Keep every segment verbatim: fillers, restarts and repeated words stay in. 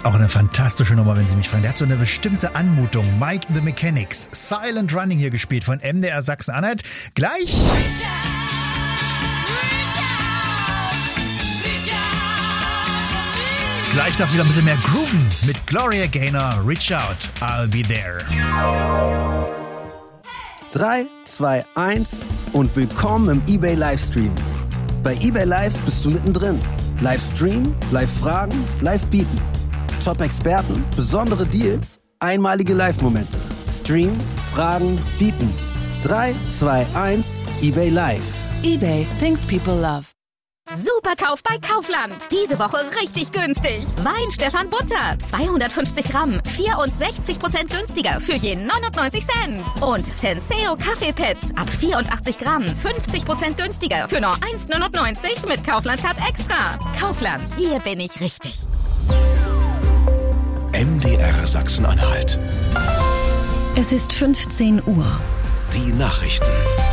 Auch eine fantastische Nummer, wenn Sie mich fragen. Der hat so eine bestimmte Anmutung. Mike and the Mechanics. Silent Running hier gespielt von M D R Sachsen-Anhalt. Gleich... Gleich darf sie noch ein bisschen mehr grooven mit Gloria Gaynor. Reach out, I'll be there. drei, zwei, eins und willkommen im eBay Livestream. Bei eBay Live bist du mittendrin. Livestream, Live-Fragen, Live-Bieten. Top-Experten, besondere Deals, einmalige Live-Momente. Stream, Fragen, Bieten. drei, zwei, eins, eBay Live. eBay, things people love. Superkauf bei Kaufland. Diese Woche richtig günstig. Wein Stefan Butter. zweihundertfünfzig Gramm. vierundsechzig Prozent günstiger für je neunundneunzig Cent. Und Senseo Kaffeepads. Ab vierundachtzig Gramm. fünfzig Prozent günstiger für nur eins neunundneunzig mit Kaufland Card Extra. Kaufland. Hier bin ich richtig. M D R Sachsen-Anhalt. Es ist fünfzehn Uhr. Die Nachrichten.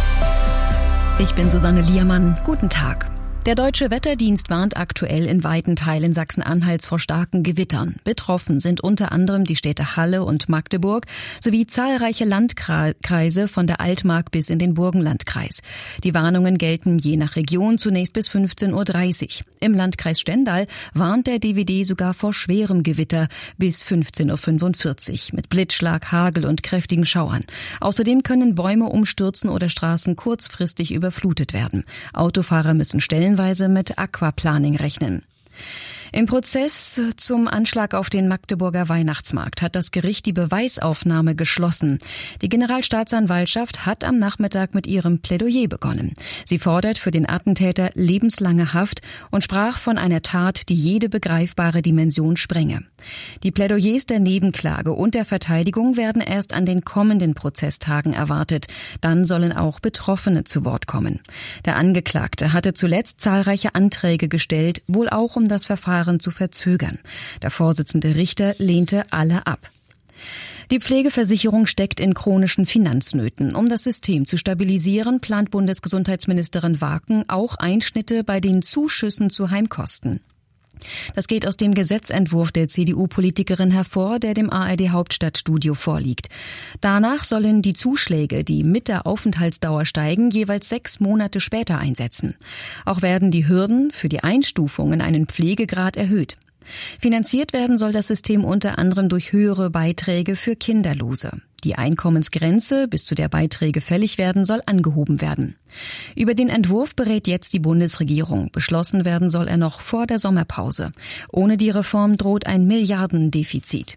Ich bin Susanne Liermann. Guten Tag. Der Deutsche Wetterdienst warnt aktuell in weiten Teilen Sachsen-Anhalts vor starken Gewittern. Betroffen sind unter anderem die Städte Halle und Magdeburg sowie zahlreiche Landkreise von der Altmark bis in den Burgenlandkreis. Die Warnungen gelten je nach Region zunächst bis fünfzehn Uhr dreißig. Im Landkreis Stendal warnt der D W D sogar vor schwerem Gewitter bis fünfzehn Uhr fünfundvierzig mit Blitzschlag, Hagel und kräftigen Schauern. Außerdem können Bäume umstürzen oder Straßen kurzfristig überflutet werden. Autofahrer müssen stellenweise mit Aquaplaning rechnen. Im Prozess zum Anschlag auf den Magdeburger Weihnachtsmarkt hat das Gericht die Beweisaufnahme geschlossen. Die Generalstaatsanwaltschaft hat am Nachmittag mit ihrem Plädoyer begonnen. Sie fordert für den Attentäter lebenslange Haft und sprach von einer Tat, die jede begreifbare Dimension sprenge. Die Plädoyers der Nebenklage und der Verteidigung werden erst an den kommenden Prozesstagen erwartet. Dann sollen auch Betroffene zu Wort kommen. Der Angeklagte hatte zuletzt zahlreiche Anträge gestellt, wohl auch um das Verfahren zu verzögern. Der Vorsitzende Richter lehnte alle ab. Die Pflegeversicherung steckt in chronischen Finanznöten. Um das System zu stabilisieren, plant Bundesgesundheitsministerin Waken auch Einschnitte bei den Zuschüssen zu Heimkosten. Das geht aus dem Gesetzentwurf der C D U-Politikerin hervor, der dem A R D-Hauptstadtstudio vorliegt. Danach sollen die Zuschläge, die mit der Aufenthaltsdauer steigen, jeweils sechs Monate später einsetzen. Auch werden die Hürden für die Einstufung in einen Pflegegrad erhöht. Finanziert werden soll das System unter anderem durch höhere Beiträge für Kinderlose. Die Einkommensgrenze, bis zu der Beiträge fällig werden, soll angehoben werden. Über den Entwurf berät jetzt die Bundesregierung. Beschlossen werden soll er noch vor der Sommerpause. Ohne die Reform droht ein Milliardendefizit.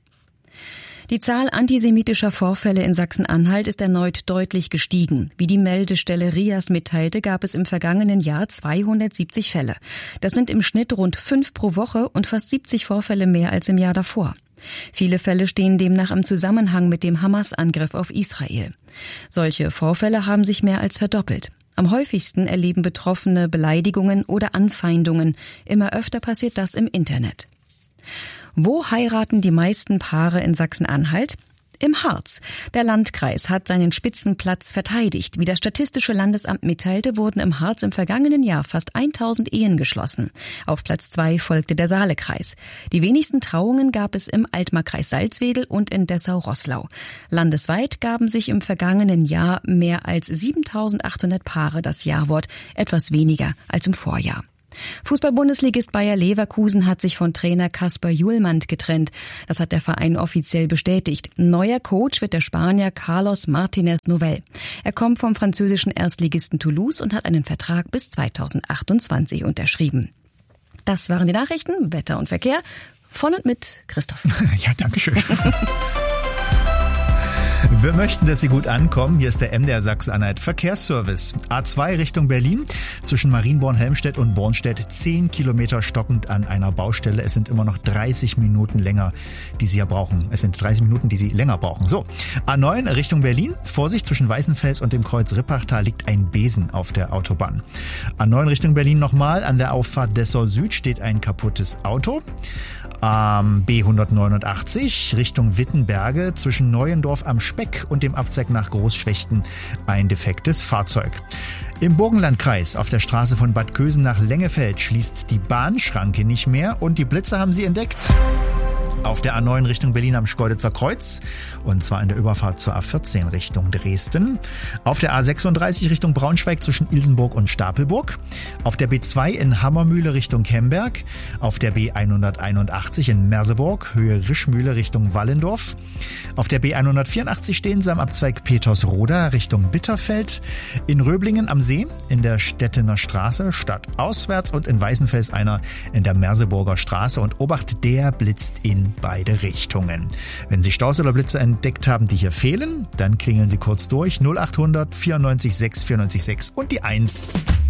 Die Zahl antisemitischer Vorfälle in Sachsen-Anhalt ist erneut deutlich gestiegen. Wie die Meldestelle R I A S mitteilte, gab es im vergangenen Jahr zweihundertsiebzig Fälle. Das sind im Schnitt rund fünf pro Woche und fast siebzig Vorfälle mehr als im Jahr davor. Viele Fälle stehen demnach im Zusammenhang mit dem Hamas-Angriff auf Israel. Solche Vorfälle haben sich mehr als verdoppelt. Am häufigsten erleben Betroffene Beleidigungen oder Anfeindungen. Immer öfter passiert das im Internet. Wo heiraten die meisten Paare in Sachsen-Anhalt? Im Harz. Der Landkreis hat seinen Spitzenplatz verteidigt. Wie das Statistische Landesamt mitteilte, wurden im Harz im vergangenen Jahr fast tausend Ehen geschlossen. Auf Platz zwei folgte der Saalekreis. Die wenigsten Trauungen gab es im Altmarkkreis Salzwedel und in Dessau-Roßlau. Landesweit gaben sich im vergangenen Jahr mehr als siebentausendachthundert Paare das Ja-Wort, etwas weniger als im Vorjahr. Fußball-Bundesligist Bayer Leverkusen hat sich von Trainer Kasper Hjulmand getrennt. Das hat der Verein offiziell bestätigt. Neuer Coach wird der Spanier Carlos Martínez Novell. Er kommt vom französischen Erstligisten Toulouse und hat einen Vertrag bis zweitausendachtundzwanzig unterschrieben. Das waren die Nachrichten, Wetter und Verkehr von und mit Christoph. Ja, danke schön. Wir möchten, dass Sie gut ankommen. Hier ist der M D R Sachsen-Anhalt Verkehrsservice. A zwei Richtung Berlin. Zwischen Marienborn-Helmstedt und Bornstedt zehn Kilometer stockend an einer Baustelle. Es sind immer noch dreißig Minuten länger, die Sie ja brauchen. Es sind dreißig Minuten, die Sie länger brauchen. So, A neun Richtung Berlin. Vorsicht, zwischen Weißenfels und dem Kreuz Rippachtal liegt ein Besen auf der Autobahn. A neun Richtung Berlin nochmal. An der Auffahrt Dessau Süd steht ein kaputtes Auto. Am B hundertneunundachtzig Richtung Wittenberge zwischen Neuendorf am Speck und dem Abzweig nach Großschwechten ein defektes Fahrzeug. Im Burgenlandkreis auf der Straße von Bad Kösen nach Lengefeld schließt die Bahnschranke nicht mehr und die Blitzer haben sie entdeckt. Auf der A neun Richtung Berlin am Schkeuditzer Kreuz, und zwar in der Überfahrt zur A vierzehn Richtung Dresden. Auf der A sechsunddreißig Richtung Braunschweig zwischen Ilsenburg und Stapelburg. Auf der B zwei in Hammermühle Richtung Kemberg. Auf der B hunderteinundachtzig in Merseburg, Höhe Rischmühle Richtung Wallendorf. Auf der B hundertvierundachtzig stehen sie am Abzweig Petersroda Richtung Bitterfeld. In Röblingen am See in der Stettener Straße stadtauswärts und in Weißenfels einer in der Merseburger Straße. Und Obacht, der blitzt in beide Richtungen. Wenn Sie Staus oder Blitze entdeckt haben, die hier fehlen, dann klingeln Sie kurz durch. null achthundert vierundneunzig sechs vierundneunzig sechs und die eins.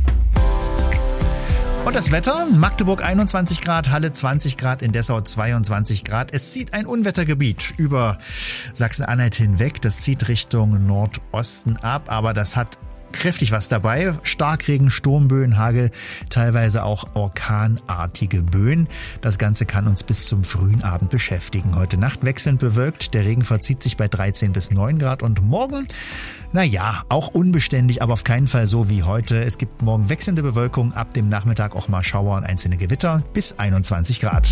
Und das Wetter? Magdeburg einundzwanzig Grad, Halle zwanzig Grad, in Dessau zweiundzwanzig Grad. Es zieht ein Unwettergebiet über Sachsen-Anhalt hinweg. Das zieht Richtung Nordosten ab, aber das hat kräftig was dabei. Starkregen, Sturmböen, Hagel, teilweise auch orkanartige Böen. Das Ganze kann uns bis zum frühen Abend beschäftigen. Heute Nacht wechselnd bewölkt. Der Regen verzieht sich bei dreizehn bis neun Grad. Und morgen, naja, auch unbeständig, aber auf keinen Fall so wie heute. Es gibt morgen wechselnde Bewölkung. Ab dem Nachmittag auch mal Schauer und einzelne Gewitter bis einundzwanzig Grad.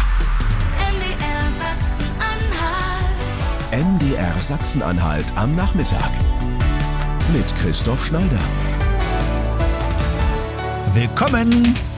M D R Sachsen-Anhalt am Nachmittag. Mit Christoph Schneider. Willkommen!